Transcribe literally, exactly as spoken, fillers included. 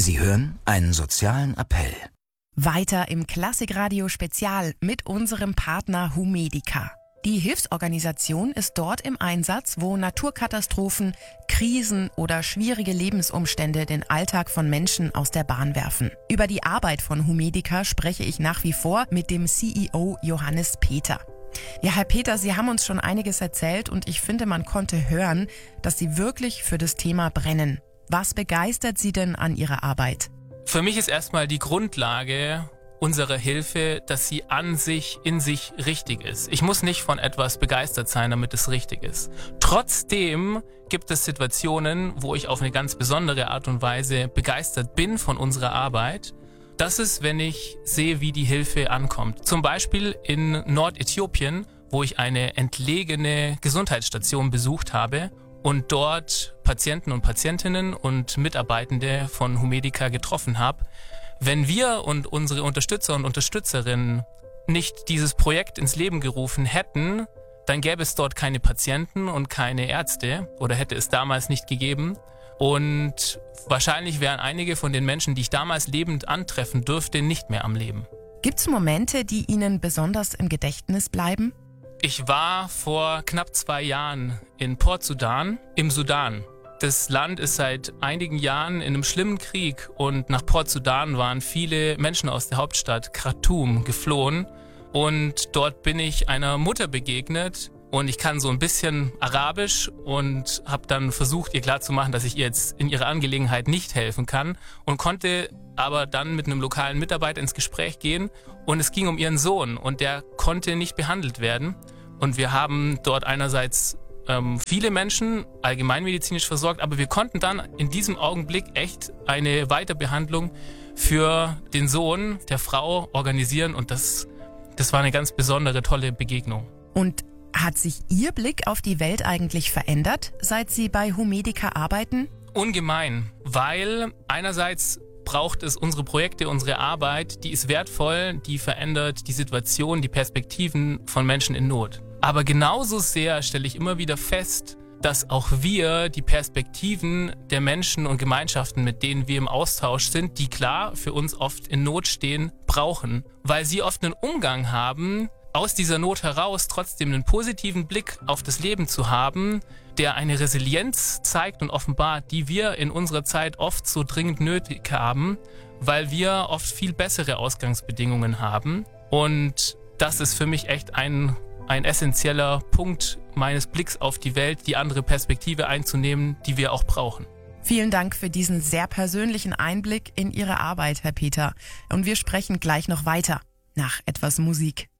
Sie hören einen sozialen Appell. Weiter im Klassikradio Spezial mit unserem Partner Humedica. Die Hilfsorganisation ist dort im Einsatz, wo Naturkatastrophen, Krisen oder schwierige Lebensumstände den Alltag von Menschen aus der Bahn werfen. Über die Arbeit von Humedica spreche ich nach wie vor mit dem C E O Johannes Peter. Ja, Herr Peter, Sie haben uns schon einiges erzählt und ich finde, man konnte hören, dass Sie wirklich für das Thema brennen. Was begeistert Sie denn an Ihrer Arbeit? Für mich ist erstmal die Grundlage unserer Hilfe, dass sie an sich, in sich richtig ist. Ich muss nicht von etwas begeistert sein, damit es richtig ist. Trotzdem gibt es Situationen, wo ich auf eine ganz besondere Art und Weise begeistert bin von unserer Arbeit. Das ist, wenn ich sehe, wie die Hilfe ankommt. Zum Beispiel in Nordäthiopien, wo ich eine entlegene Gesundheitsstation besucht habe und dort Patienten und Patientinnen und Mitarbeitende von Humedica getroffen habe. Wenn wir und unsere Unterstützer und Unterstützerinnen nicht dieses Projekt ins Leben gerufen hätten, dann gäbe es dort keine Patienten und keine Ärzte oder hätte es damals nicht gegeben. Und wahrscheinlich wären einige von den Menschen, die ich damals lebend antreffen dürfte, nicht mehr am Leben. Gibt es Momente, die Ihnen besonders im Gedächtnis bleiben? Ich war vor knapp zwei Jahren in Port Sudan im Sudan. Das Land ist seit einigen Jahren in einem schlimmen Krieg und nach Port Sudan waren viele Menschen aus der Hauptstadt Khartoum geflohen und dort bin ich einer Mutter begegnet und ich kann so ein bisschen Arabisch und habe dann versucht, ihr klarzumachen, dass ich ihr jetzt in ihrer Angelegenheit nicht helfen kann und konnte aber dann mit einem lokalen Mitarbeiter ins Gespräch gehen und es ging um ihren Sohn und der konnte nicht behandelt werden und wir haben dort einerseits ähm, viele Menschen allgemeinmedizinisch versorgt, aber wir konnten dann in diesem Augenblick echt eine Weiterbehandlung für den Sohn der Frau organisieren und das, das war eine ganz besondere, tolle Begegnung. Und hat sich Ihr Blick auf die Welt eigentlich verändert, seit Sie bei Humedica arbeiten? Ungemein, weil einerseits braucht es unsere Projekte, unsere Arbeit, die ist wertvoll, die verändert die Situation, die Perspektiven von Menschen in Not. Aber genauso sehr stelle ich immer wieder fest, dass auch wir die Perspektiven der Menschen und Gemeinschaften, mit denen wir im Austausch sind, die klar für uns oft in Not stehen, brauchen, weil sie oft einen Umgang haben, aus dieser Not heraus trotzdem einen positiven Blick auf das Leben zu haben, der eine Resilienz zeigt und offenbart, die wir in unserer Zeit oft so dringend nötig haben, weil wir oft viel bessere Ausgangsbedingungen haben. Und das ist für mich echt ein, ein essentieller Punkt meines Blicks auf die Welt, die andere Perspektive einzunehmen, die wir auch brauchen. Vielen Dank für diesen sehr persönlichen Einblick in Ihre Arbeit, Herr Peter. Und wir sprechen gleich noch weiter nach etwas Musik.